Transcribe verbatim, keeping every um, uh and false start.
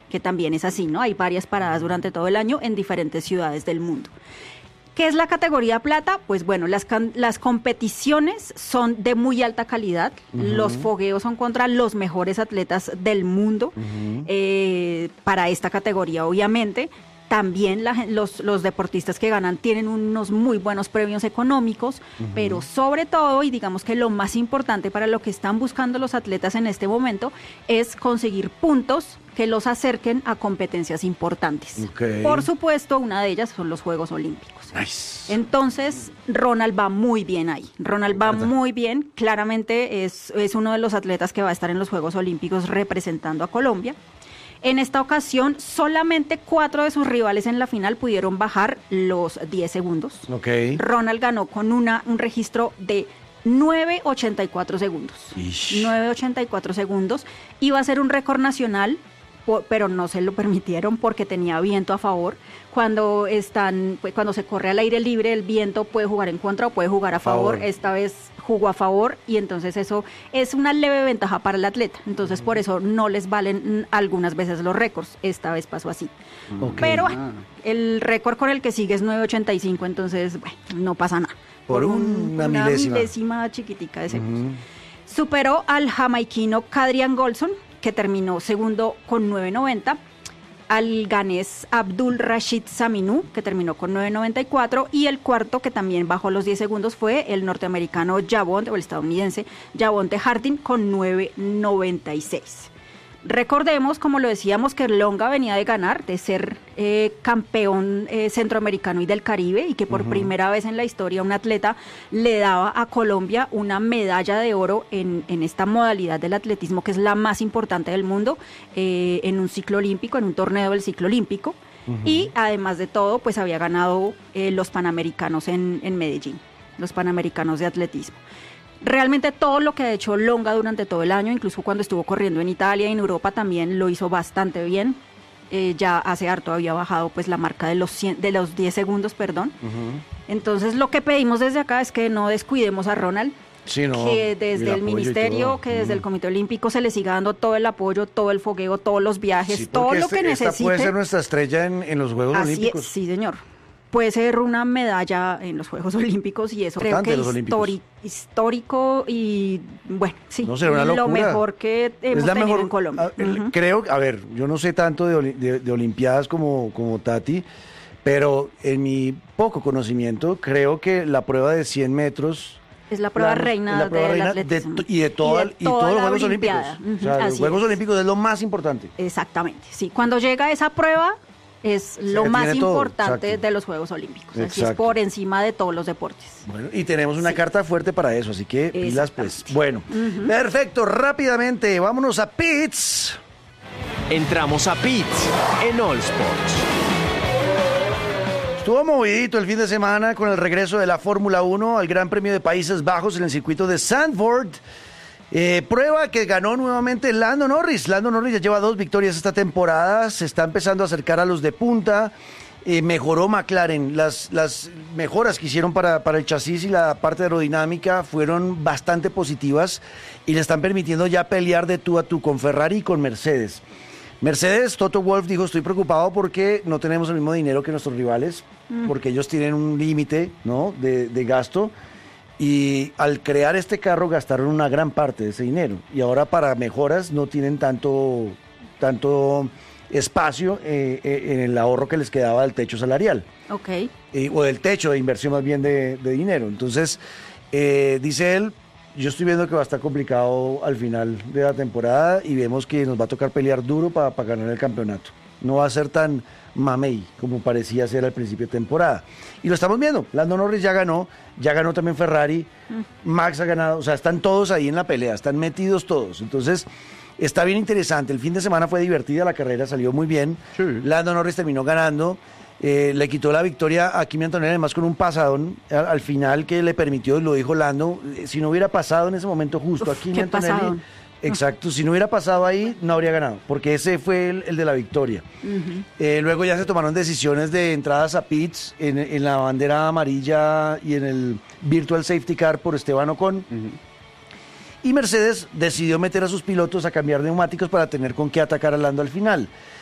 que también es así, ¿no? Hay varias paradas durante todo el año en diferentes ciudades del mundo. ¿Qué es la categoría plata? Pues bueno, las, las competiciones son de muy alta calidad, uh-huh. los fogueos son contra los mejores atletas del mundo, uh-huh. eh, para esta categoría obviamente. También la, los, los deportistas que ganan tienen unos muy buenos premios económicos, uh-huh. pero sobre todo, y digamos que lo más importante para lo que están buscando los atletas en este momento, es conseguir puntos que los acerquen a competencias importantes. Okay. Por supuesto, una de ellas son los Juegos Olímpicos. Nice. Entonces, Ronald va muy bien ahí. Ronald va muy bien. Claramente es, es uno de los atletas que va a estar en los Juegos Olímpicos representando a Colombia. En esta ocasión, solamente cuatro de sus rivales en la final pudieron bajar los diez segundos. Okay. Ronald ganó con una, un registro de nueve ochenta y cuatro segundos. Ish. nueve ochenta y cuatro segundos. Iba a ser un récord nacional, pero no se lo permitieron porque tenía viento a favor. Cuando están, cuando se corre al aire libre, el viento puede jugar en contra o puede jugar a favor. favor. Esta vez jugó a favor y entonces eso es una leve ventaja para el atleta. Entonces, por eso no les valen algunas veces los récords. Esta vez pasó así. Okay. Pero bueno, el récord con el que sigue es nueve ochenta y cinco, entonces bueno, no pasa nada. Por, por un, una, una milésima. milésima chiquitica de segundos. Uh-huh. Superó al jamaiquino Kadrian Golson, que terminó segundo con nueve noventa, al ganés Abdul Rashid Saminu, que terminó con nueve noventa y cuatro, y el cuarto, que también bajó los diez segundos, fue el norteamericano Javonte, o el estadounidense Javonte Harding, con nueve noventa y seis. Recordemos, como lo decíamos, que Longa venía de ganar, de ser eh, campeón eh, centroamericano y del Caribe, y que por uh-huh. primera vez en la historia un atleta le daba a Colombia una medalla de oro en, en esta modalidad del atletismo, que es la más importante del mundo, eh, en un ciclo olímpico, en un torneo del ciclo olímpico, uh-huh. y además de todo, pues había ganado eh, los Panamericanos en, en Medellín, los Panamericanos de atletismo. Realmente todo lo que ha hecho Longa durante todo el año, incluso cuando estuvo corriendo en Italia y en Europa, también lo hizo bastante bien. Eh, ya hace harto había bajado pues la marca de los cien, de los diez segundos, perdón. Uh-huh. Entonces lo que pedimos desde acá es que no descuidemos a Ronald. Sí, no, que desde el, el ministerio, que desde uh-huh. el Comité Olímpico se le siga dando todo el apoyo, todo el fogueo, todos los viajes, sí, todo lo este, que necesite. Esta puede ser nuestra estrella en, en los Juegos Así Olímpicos. Es, sí, señor. Puede ser una medalla en los Juegos Olímpicos y eso creo que es histórico, histórico y bueno, sí, no será una locura. Lo mejor que hemos es la tenido mejor, en Colombia. A, uh-huh. Creo, a ver, yo no sé tanto de, de, de Olimpiadas como, como Tati, pero en mi poco conocimiento creo que la prueba de cien metros... Es la prueba la, reina la prueba del reina atletismo. De, y de, toda, y de, y todos los Juegos Olimpiados. Uh-huh. O sea, los Juegos es. Olímpicos es lo más importante. Exactamente, sí. Cuando llega esa prueba... es lo sí, más importante todo, de los Juegos Olímpicos, así es por encima de todos los deportes. Bueno, y tenemos una sí. carta fuerte para eso, así que pilas pues. Bueno, uh-huh. perfecto, rápidamente, vámonos a Pits. Entramos a Pits en All Sports. Estuvo movidito el fin de semana con el regreso de la Fórmula uno al Gran Premio de Países Bajos en el circuito de Zandvoort. Eh, prueba que ganó nuevamente Lando Norris. Lando Norris ya lleva dos victorias esta temporada, se está empezando a acercar a los de punta. Eh, mejoró McLaren, las, las mejoras que hicieron para, para el chasis y la parte aerodinámica fueron bastante positivas y le están permitiendo ya pelear de tú a tú con Ferrari y con Mercedes. Mercedes, Toto Wolff dijo, estoy preocupado porque no tenemos el mismo dinero que nuestros rivales, mm. porque ellos tienen un límite, ¿no?, de, de gasto. Y al crear este carro gastaron una gran parte de ese dinero. Y ahora para mejoras no tienen tanto, tanto espacio eh, eh, en el ahorro que les quedaba del techo salarial. Ok. Eh, o del techo de inversión más bien de, de dinero. Entonces, eh, dice él, yo estoy viendo que va a estar complicado al final de la temporada y vemos que nos va a tocar pelear duro para pa ganar el campeonato. No va a ser tan mamey como parecía ser al principio de temporada. Y lo estamos viendo, Lando Norris ya ganó, ya ganó también Ferrari, mm. Max ha ganado, o sea, están todos ahí en la pelea, están metidos todos. Entonces, está bien interesante. El fin de semana fue divertida, la carrera salió muy bien. Sí. Lando Norris terminó ganando, eh, le quitó la victoria a Kimi Antonelli, además con un pasadón al, al final que le permitió, lo dijo Lando, si no hubiera pasado en ese momento justo Uf, a Kimi Antonelli... Pasadón. Exacto, si no hubiera pasado ahí, no habría ganado, porque ese fue el, el de la victoria. Uh-huh. Eh, luego ya se tomaron decisiones de entradas a pits en, en la bandera amarilla y en el Virtual Safety Car por Esteban Ocon. Uh-huh. Y Mercedes decidió meter a sus pilotos a cambiar neumáticos para tener con qué atacar a Lando al final.